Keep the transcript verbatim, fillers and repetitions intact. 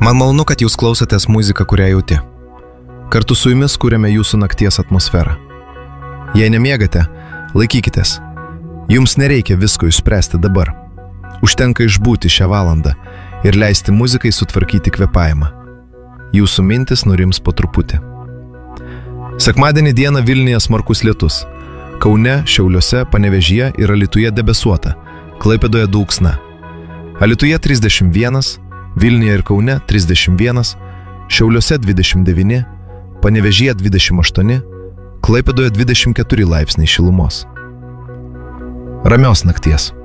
Man malonu, kad jūs klausotės muziką, kurią jauti. Kartu su jumis kūrėme jūsų nakties atmosferą. Jei nemiegate, laikykitės. Jums nereikia visko išspręsti dabar. Užtenka išbūti šią valandą ir leisti muzikai sutvarkyti kvėpavimą. Jūsų mintis nurims po truputį. Sekmadienį dieną Vilniuje smarkus lietus. Kaune, Šiauliuose, Panevėžyje ir Alytuje debesuota, Klaipėdoje dulksna. Alytuje trisdešimt vienas, Vilniuje ir Kaune trisdešimt vienas, Šiauliuose dvidešimt devyni, Panevėžyje dvidešimt aštuoni, Klaipėdoje dvidešimt keturi laipsniai šilumos. Ramios nakties.